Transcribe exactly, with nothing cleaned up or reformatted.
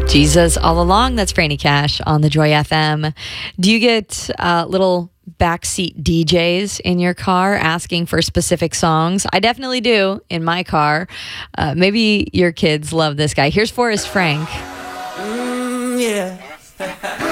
Jesus all along. That's Franny Cash on the Joy F M. Do you get uh, little backseat D Js in your car asking for specific songs? I definitely do in my car. Uh, maybe your kids love this guy. Here's Forrest Frank. Mm, yeah.